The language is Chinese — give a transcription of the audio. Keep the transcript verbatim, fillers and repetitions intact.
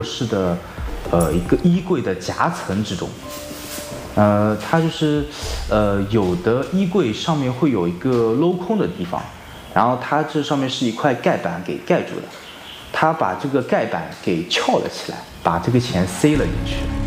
室的呃一个衣柜的夹层之中，呃，它就是呃有的衣柜上面会有一个镂空的地方，然后它这上面是一块盖板给盖住的，他把这个盖板给撬了起来，把这个钱塞了进去。